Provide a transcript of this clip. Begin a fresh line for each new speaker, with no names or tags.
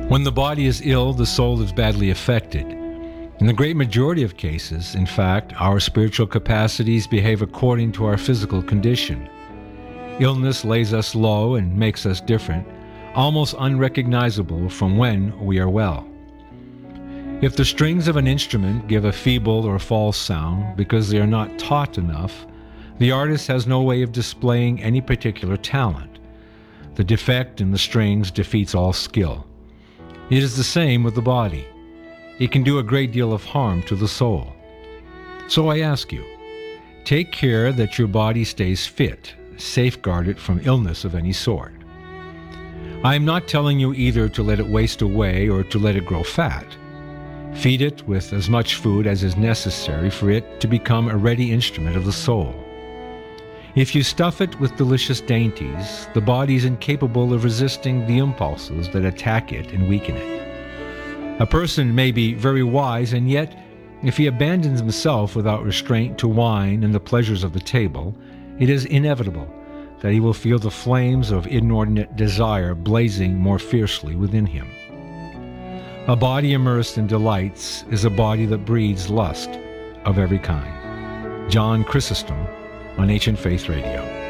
When the body is ill, the soul is badly affected. In the great majority of cases, in fact, our spiritual capacities behave according to our physical condition. Illness lays us low and makes us different, almost unrecognizable from when we are well. If the strings of an instrument give a feeble or false sound because they are not taut enough, the artist has no way of displaying any particular talent. The defect in the strings defeats all skill. It is the same with the body. It can do a great deal of harm to the soul. So I ask you, take care that your body stays fit, safeguard it from illness of any sort. I am not telling you either to let it waste away or to let it grow fat. Feed it with as much food as is necessary for it to become a ready instrument of the soul. If you stuff it with delicious dainties, the body is incapable of resisting the impulses that attack it and weaken it. A person may be very wise, and yet, if he abandons himself without restraint to wine and the pleasures of the table, it is inevitable that he will feel the flames of inordinate desire blazing more fiercely within him. A body immersed in delights is a body that breeds lust of every kind. John Chrysostom on Ancient Faith Radio.